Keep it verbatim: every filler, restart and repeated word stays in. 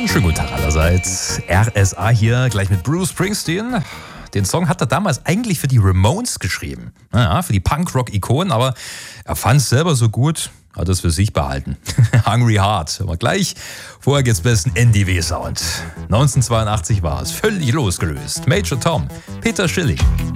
Schönen guten Tag allerseits. R S A hier, gleich mit Bruce Springsteen. Den Song hat er damals eigentlich für die Ramones geschrieben. Naja, für die Punk-Rock-Ikonen, aber er fand es selber so gut, hat es für sich behalten. Hungry Heart. Aber gleich, vorher geht's besten N D W-Sound. neunzehnhundertzweiundachtzig war es, völlig losgelöst. Major Tom, Peter Schilling.